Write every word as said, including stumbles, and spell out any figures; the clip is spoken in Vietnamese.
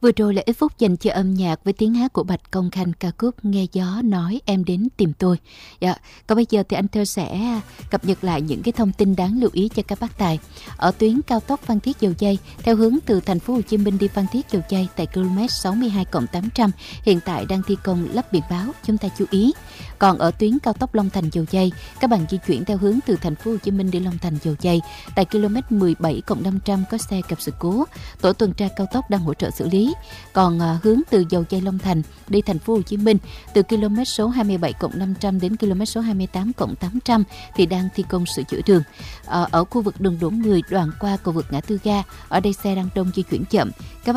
Vừa rồi là ít phút dành cho âm nhạc với tiếng hát của Bạch Công Khanh, ca khúc Nghe Gió Nói Em Đến Tìm Tôi. Dạ. Còn bây giờ thì anh Thơ sẽ cập nhật lại những cái thông tin đáng lưu ý cho các bác tài. Ở tuyến cao tốc Phan Thiết Dầu Giây, theo hướng từ thành phố Hồ Chí Minh đi Phan Thiết Dầu Giây tại km sáu mươi hai cộng tám trăm, hiện tại đang thi công lắp biển báo, chúng ta chú ý. Còn ở tuyến cao tốc Long Thành Dầu Giây, các bạn di chuyển theo hướng từ thành phố Hồ Chí Minh đi Long Thành Dầu Giây tại km mười bảy cộng năm trăm có xe gặp sự cố, tổ tuần tra cao tốc đang hỗ trợ xử lý. Còn à, hướng từ Dầu Giây Long Thành đi thành phố Hồ Chí Minh từ km số hai mươi bảy cộng năm trăm đến km số hai mươi tám cộng tám trăm thì đang thi công sửa chữa đường. À, ở khu vực đường Đỗ Mười đoạn qua cầu vượt ngã tư ga, ở đây xe đang đông di chuyển chậm. Các